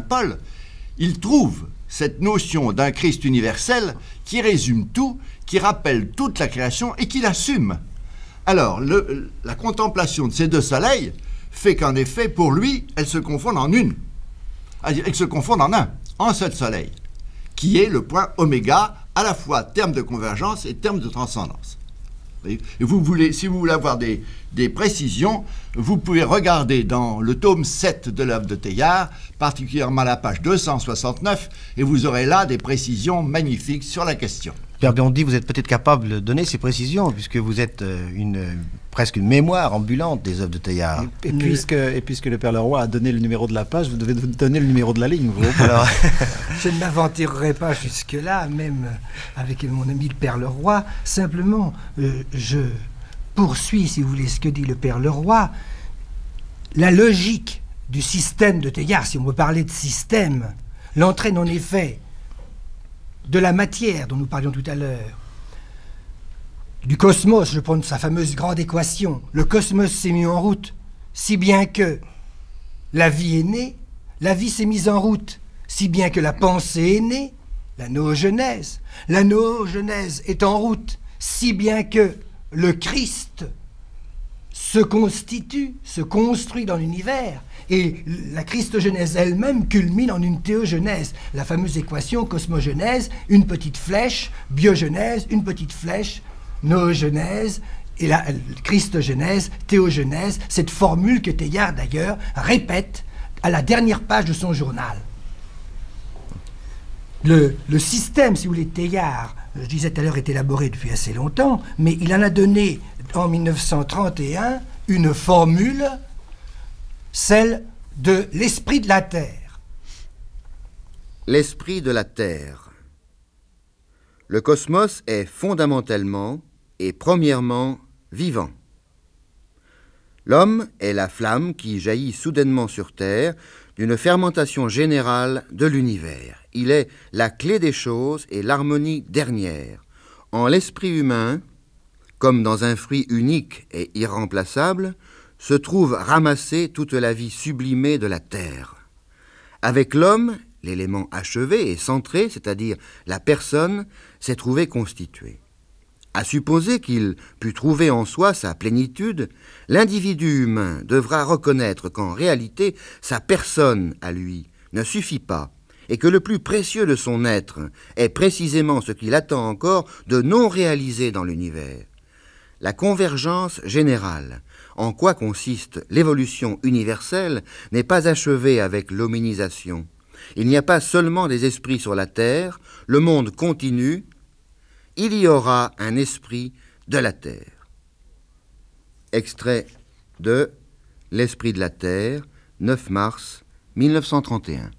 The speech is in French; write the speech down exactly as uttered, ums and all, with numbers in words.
Paul, il trouve cette notion d'un Christ universel qui résume tout, qui rappelle toute la création et qui l'assume. Alors, le, la contemplation de ces deux soleils fait qu'en effet, pour lui, elles se confondent en une. Elles se confondent en un, en seul soleil, qui est le point oméga, à la fois terme de convergence et terme de transcendance. Et vous voulez, si vous voulez avoir des, des précisions, vous pouvez regarder dans le tome sept de l'œuvre de Teilhard, particulièrement la page deux cent soixante-neuf, et vous aurez là des précisions magnifiques sur la question. Pierre Biondi, vous êtes peut-être capable de donner ces précisions, puisque vous êtes une, presque une mémoire ambulante des œuvres de Teilhard. Et, et, puisque, et puisque le Père Leroy a donné le numéro de la page, vous devez donner le numéro de la ligne. Vous. Alors... Je ne m'aventurerai pas jusque-là, même avec mon ami le Père Leroy. Simplement, euh, je poursuis, si vous voulez, ce que dit le Père Leroy. La logique du système de Teilhard, si on veut parler de système, l'entraîne en effet de la matière dont nous parlions tout à l'heure, du cosmos, je prends sa fameuse grande équation. Le cosmos s'est mis en route, si bien que la vie est née, la vie s'est mise en route, si bien que la pensée est née, la noogénèse. La noogénèse est en route, si bien que le Christ se constitue, se construit dans l'univers. Et la christogenèse elle-même culmine en une théogenèse. La fameuse équation cosmogenèse, une petite flèche, biogenèse, une petite flèche, noogenèse, et la christogenèse, théogenèse, cette formule que Teilhard d'ailleurs répète à la dernière page de son journal. Le, le système, si vous voulez, de Teilhard, je disais tout à l'heure, est élaboré depuis assez longtemps, mais il en a donné en mille neuf cent trente et un une formule, celle de l'esprit de la Terre. L'esprit de la Terre. Le cosmos est fondamentalement et premièrement vivant. L'homme est la flamme qui jaillit soudainement sur Terre d'une fermentation générale de l'univers. Il est la clé des choses et l'harmonie dernière. En l'esprit humain, comme dans un fruit unique et irremplaçable, se trouve ramassée toute la vie sublimée de la terre. Avec l'homme, l'élément achevé et centré, c'est-à-dire la personne, s'est trouvé constitué. À supposer qu'il pût trouver en soi sa plénitude, l'individu humain devra reconnaître qu'en réalité, sa personne à lui ne suffit pas, et que le plus précieux de son être est précisément ce qu'il attend encore de non réalisé dans l'univers. La convergence générale, en quoi consiste l'évolution universelle, n'est pas achevée avec l'hominisation. Il n'y a pas seulement des esprits sur la terre, le monde continue, il y aura un esprit de la terre. Extrait de L'Esprit de la Terre, neuf mars mille neuf cent trente et un.